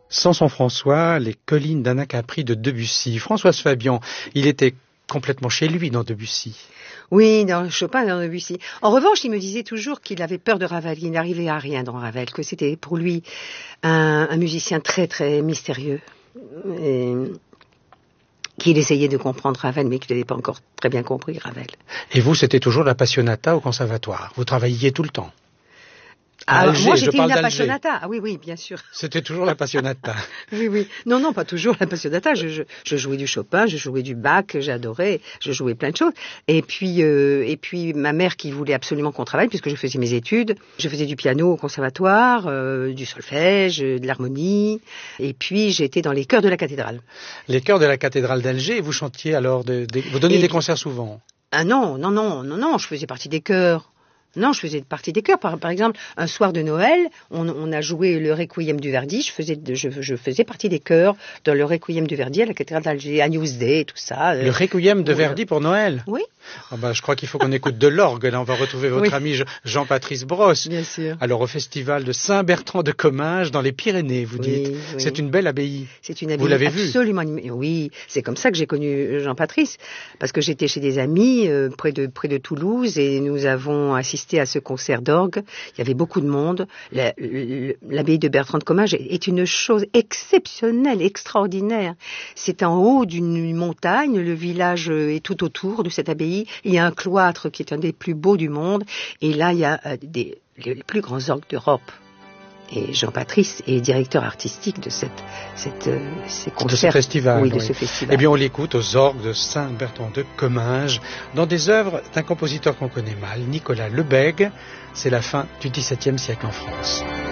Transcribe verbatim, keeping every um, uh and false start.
Samson François, les collines d'Anacapri de Debussy. Françoise Fabian, il était complètement chez lui dans Debussy. Oui, dans Chopin, dans Debussy. En revanche, il me disait toujours qu'il avait peur de Ravel, qu'il n'arrivait à rien dans Ravel, que c'était pour lui un, un musicien très très mystérieux. Et qu'il essayait de comprendre Ravel, mais qu'il n'avait pas encore très bien compris Ravel. Et vous, c'était toujours la passionata au conservatoire. Vous travailliez tout le temps. Ah, Alger, moi, j'étais je une parle appassionata. Ah oui, oui, bien sûr. C'était toujours la passionata. Oui, oui. Non, non, pas toujours la passionata. Je, je, je jouais du Chopin, je jouais du Bach, j'adorais, je jouais plein de choses. Et puis, euh, et puis ma mère qui voulait absolument qu'on travaille, puisque je faisais mes études. Je faisais du piano au conservatoire, euh, du solfège, de l'harmonie. Et puis, j'étais dans les chœurs de la cathédrale. Les chœurs de la cathédrale d'Alger, vous chantiez alors, de, de, vous donniez et des puis, concerts souvent? Ah non, non, non, non, non, je faisais partie des chœurs. Non, je faisais partie des chœurs. Par, par exemple, un soir de Noël, on, on a joué le Requiem du Verdi. Je faisais, je, je faisais partie des chœurs dans le Requiem du Verdi à la cathédrale d'Alger, à Newsday, tout ça. Le Requiem de Verdi pour Noël? Oui. Oh ben, je crois qu'il faut qu'on écoute de l'orgue. Là, on va retrouver votre oui. ami Jean-Patrice Brosse. Bien sûr. Alors, au festival de Saint-Bertrand de Comminges, dans les Pyrénées, vous dites. Oui, oui. C'est une belle abbaye. C'est une abbaye. Vous l'avez absolument vu? Oui, c'est comme ça que j'ai connu Jean-Patrice. Parce que j'étais chez des amis euh, près de, près de Toulouse et nous avons assisté à ce concert d'orgue. Il y avait beaucoup de monde. La, l'abbaye de Bertrand de Comminges est une chose exceptionnelle, extraordinaire. C'est en haut d'une montagne. Le village est tout autour de cette abbaye. Il y a un cloître qui est un des plus beaux du monde. Et là, il y a euh, des, les plus grands orgues d'Europe. Et Jean-Patrice est directeur artistique de cette, cette, euh, ces concerts. De ce festival. Oui, de oui. ce festival. Eh bien, on l'écoute aux orgues de Saint-Bertrand de Comminges, dans des œuvres d'un compositeur qu'on connaît mal, Nicolas Lebègue. C'est la fin du dix-septième siècle en France.